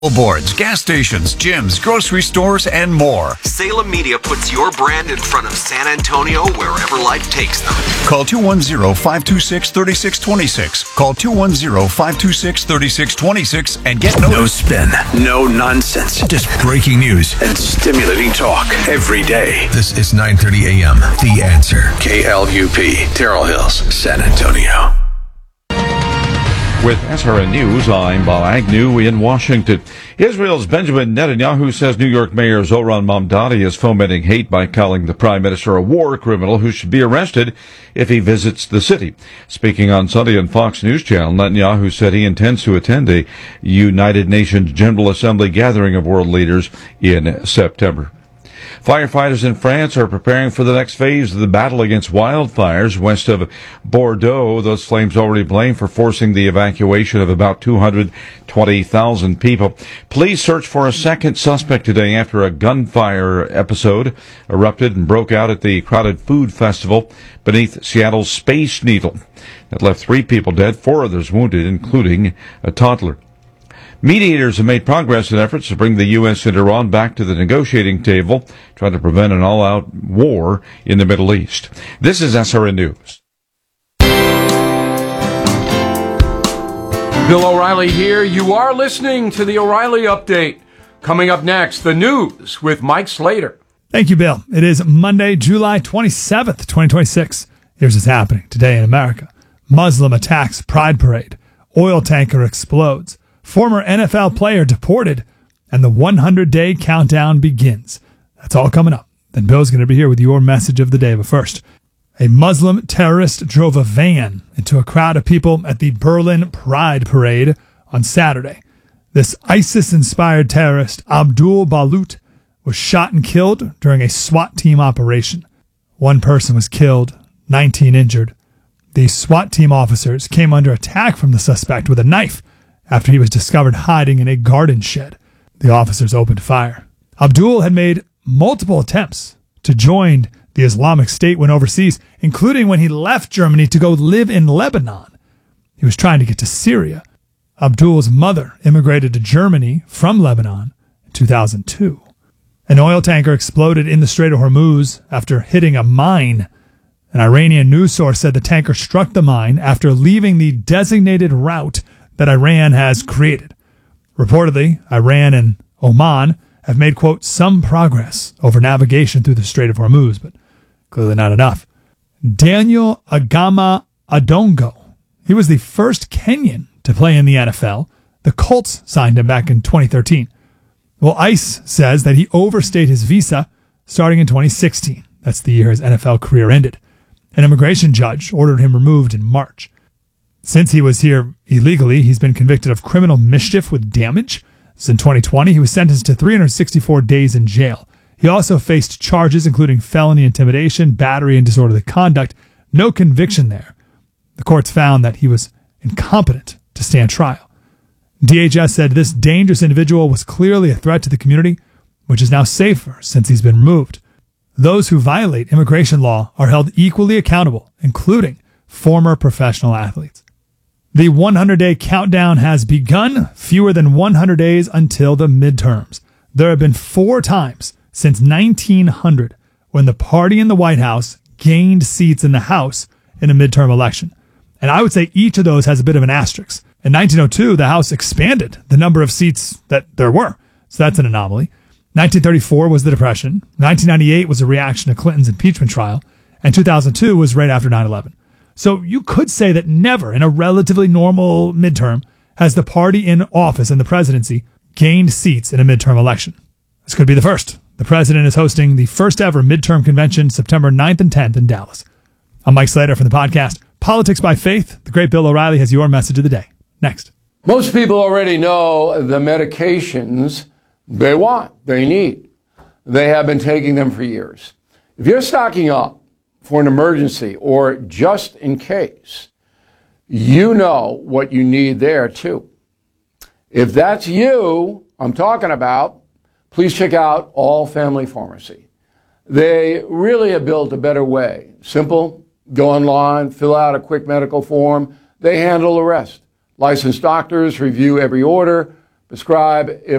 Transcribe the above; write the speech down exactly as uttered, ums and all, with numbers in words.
Billboards, gas stations, gyms, grocery stores, and more. Salem Media puts your brand in front of San Antonio wherever life takes them. Call two one zero, five two six, three six two six. Call two one zero, five two six, three six two six and get notified. No spin, no nonsense. Just breaking news and stimulating talk every day. This is nine thirty a.m. The Answer. K L U P, Terrell Hills, San Antonio. With S R N News, I'm Bob Agnew in Washington. Israel's Benjamin Netanyahu says New York Mayor Zohran Mamdani is fomenting hate by calling the prime minister a war criminal who should be arrested if he visits the city. Speaking on Sunday on Fox News Channel, Netanyahu said he intends to attend a United Nations General Assembly gathering of world leaders in September. Firefighters in France are preparing for the next phase of the battle against wildfires west of Bordeaux. Those flames already blamed for forcing the evacuation of about two hundred twenty thousand people. Police search for a second suspect today after a gunfire episode erupted and broke out at the crowded food festival beneath Seattle's Space Needle. That left three people dead, four others wounded, including a toddler. Mediators have made progress in efforts to bring the U S and Iran back to the negotiating table, trying to prevent an all-out war in the Middle East. This is S R N News. Bill O'Reilly here. You are listening to the O'Reilly Update. Coming up next, the news with Mike Slater. Thank you, Bill. It is Monday, July twenty-seventh, twenty twenty-six. Here's what's happening today in America. Muslim attacks Pride Parade. Oil tanker explodes. Former N F L player deported, and the one hundred day countdown begins. That's all coming up. Then Bill's going to be here with your message of the day. But first, a Muslim terrorist drove a van into a crowd of people at the Berlin Pride Parade on Saturday. This ISIS-inspired terrorist, Abdul Balut, was shot and killed during a SWAT team operation. One person was killed, nineteen injured. The SWAT team officers came under attack from the suspect with a knife after he was discovered hiding in a garden shed. The officers opened fire. Abdul had made multiple attempts to join the Islamic State when overseas, including when he left Germany to go live in Lebanon. He was trying to get to Syria. Abdul's mother immigrated to Germany from Lebanon in two thousand two. An oil tanker exploded in the Strait of Hormuz after hitting a mine. An Iranian news source said the tanker struck the mine after leaving the designated route that Iran has created. Reportedly, Iran and Oman have made, quote, some progress over navigation through the Strait of Hormuz, but clearly not enough. Daniel Agama Adongo. He was the first Kenyan to play in the N F L. The Colts signed him back in twenty thirteen. Well, ICE says that he overstayed his visa starting in twenty sixteen. That's the year his N F L career ended. An immigration judge ordered him removed in March. Since he was here illegally, he's been convicted of criminal mischief with damage. Since in twenty twenty, he was sentenced to three hundred sixty-four days in jail. He also faced charges including felony intimidation, battery, and disorderly conduct. No conviction there. The courts found that he was incompetent to stand trial. D H S said this dangerous individual was clearly a threat to the community, which is now safer since he's been removed. Those who violate immigration law are held equally accountable, including former professional athletes. The one hundred day countdown has begun, fewer than one hundred days until the midterms. There have been four times since nineteen hundred when the party in the White House gained seats in the House in a midterm election. And I would say each of those has a bit of an asterisk. In nineteen oh two, the House expanded the number of seats that there were, so that's an anomaly. nineteen thirty-four was the Depression. nineteen ninety-eight was a reaction to Clinton's impeachment trial. And two thousand two was right after nine eleven. So you could say that never in a relatively normal midterm has the party in office in the presidency gained seats in a midterm election. This could be the first. The president is hosting the first ever midterm convention September ninth and tenth in Dallas. I'm Mike Slater from the podcast Politics by Faith. The great Bill O'Reilly has your message of the day. Next. Most people already know the medications they want, they need. They have been taking them for years. If you're stocking up for an emergency or just in case, you know what you need there too. If that's you I'm talking about, please check out All Family Pharmacy. They really have built a better way. Simple, go online, fill out a quick medical form. They handle the rest. Licensed doctors review every order, prescribe if